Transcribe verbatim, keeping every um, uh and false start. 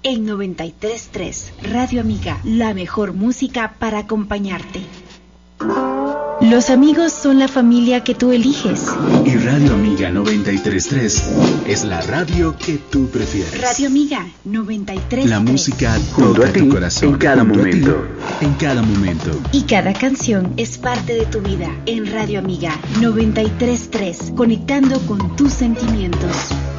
en noventa y tres punto tres. Radio Amiga, la mejor música para acompañarte. Los amigos son la familia que tú eliges. Y Radio Amiga noventa y tres punto tres es la radio que tú prefieres. Radio Amiga noventa y tres punto tres. La música junto toca a ti, tu corazón. en cada junto a ti, momento. en cada momento. Y cada canción es parte de tu vida. En Radio Amiga noventa y tres punto tres, conectando con tus sentimientos.